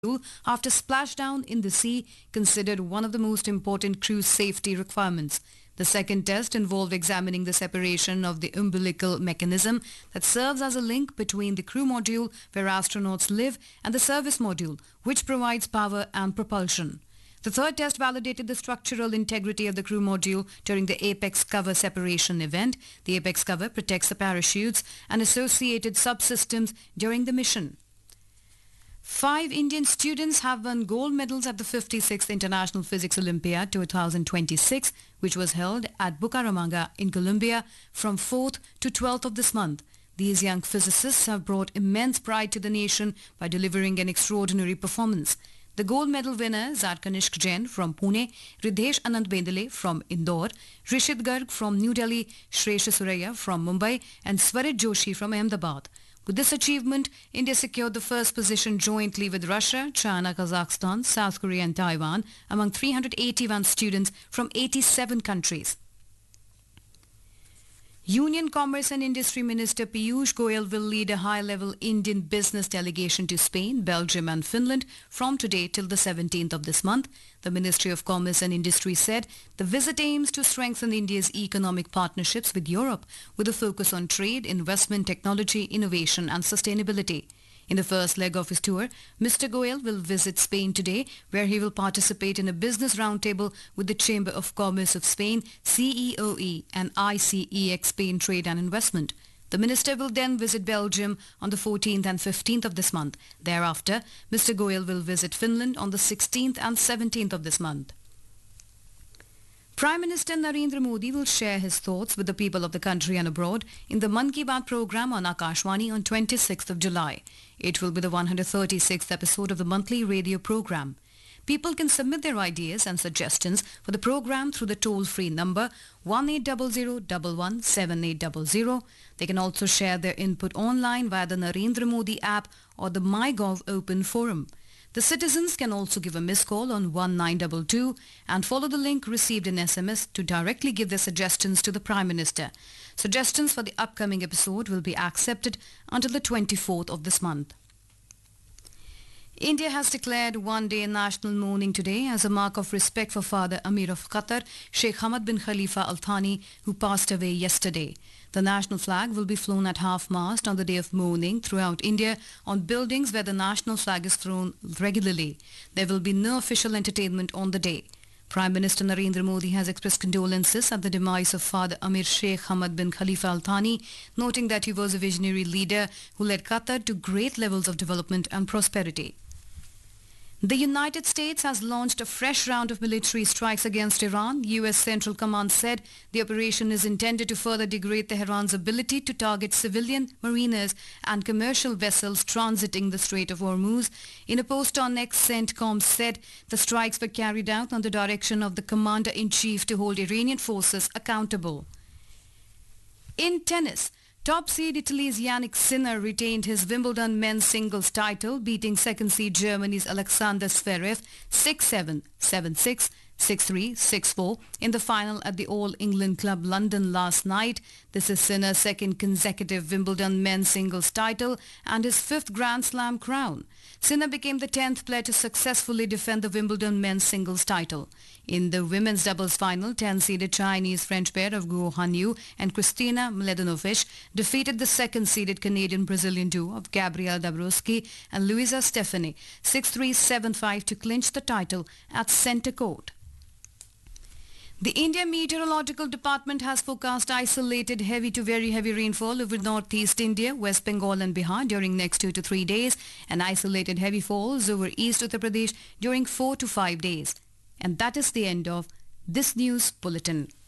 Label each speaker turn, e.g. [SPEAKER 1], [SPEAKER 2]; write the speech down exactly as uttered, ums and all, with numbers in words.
[SPEAKER 1] after splashdown in the sea, considered one of the most important crew safety requirements. The second test involved examining the separation of the umbilical mechanism that serves as a link between the crew module where astronauts live and the service module, which provides power and propulsion. The third test validated the structural integrity of the crew module during the apex cover separation event. The apex cover protects the parachutes and associated subsystems during the mission. Five Indian students have won gold medals at the fifty-sixth International Physics Olympiad twenty twenty-six, which was held at Bucaramanga in Colombia from fourth to twelfth of this month. These young physicists have brought immense pride to the nation by delivering an extraordinary performance. The gold medal winners are Kanishk Jain from Pune, Ridhesh Anand Bendale from Indore, Rishit Garg from New Delhi, Shreya Suraya from Mumbai and Swarit Joshi from Ahmedabad. With this achievement, India secured the first position jointly with Russia, China, Kazakhstan, South Korea and Taiwan among three hundred eighty-one students from eighty-seven countries. Union Commerce and Industry Minister Piyush Goyal will lead a high-level Indian business delegation to Spain, Belgium and Finland from today till the seventeenth of this month. The Ministry of Commerce and Industry said the visit aims to strengthen India's economic partnerships with Europe with a focus on trade, investment, technology, innovation and sustainability. In the first leg of his tour, Mister Goyal will visit Spain today, where he will participate in a business roundtable with the Chamber of Commerce of Spain, C E O E and I C E X Spain Trade and Investment. The minister will then visit Belgium on the fourteenth and fifteenth of this month. Thereafter, Mister Goyal will visit Finland on the sixteenth and seventeenth of this month. Prime Minister Narendra Modi will share his thoughts with the people of the country and abroad in the Mann Ki Baat program on Akashvani on twenty-sixth of July. It will be the one hundred thirty-sixth episode of the monthly radio program. People can submit their ideas and suggestions for the program through the toll-free number one eight zero zero one one seven eight zero zero. They can also share their input online via the Narendra Modi app or the MyGov Open Forum. The citizens can also give a missed call on one nine two two and follow the link received in S M S to directly give their suggestions to the Prime Minister. Suggestions for the upcoming episode will be accepted until the twenty-fourth of this month. India has declared one-day national mourning today as a mark of respect for Father Amir of Qatar, Sheikh Hamad bin Khalifa Al Thani, who passed away yesterday. The national flag will be flown at half-mast on the day of mourning throughout India on buildings where the national flag is flown regularly. There will be no official entertainment on the day. Prime Minister Narendra Modi has expressed condolences at the demise of Father Amir Sheikh Hamad bin Khalifa Al Thani, noting that he was a visionary leader who led Qatar to great levels of development and prosperity. The United States has launched a fresh round of military strikes against Iran. U S Central Command said the operation is intended to further degrade Tehran's ability to target civilian mariners and commercial vessels transiting the Strait of Hormuz. In a post on X, CENTCOM said the strikes were carried out on the direction of the Commander-in-Chief to hold Iranian forces accountable. In tennis, top seed Italy's Yannick Sinner retained his Wimbledon men's singles title, beating second seed Germany's Alexander Zverev six seven, seven six, six three, six four in the final at the All England Club London last night. This is Sinner's second consecutive Wimbledon men's singles title and his fifth Grand Slam crown. Sinner became the tenth player to successfully defend the Wimbledon men's singles title. In the women's doubles final, ten-seeded Chinese-French pair of Guo Hanyu and Kristina Mladenovic defeated the second-seeded Canadian-Brazilian duo of Gabriela Dabrowski and Luisa Stefani six three, seven five to clinch the title at centre court. The India Meteorological Department has forecast isolated heavy to very heavy rainfall over northeast India, West Bengal and Bihar during next two to three days and isolated heavy falls over East Uttar Pradesh during four to five days. And that is the end of this news bulletin.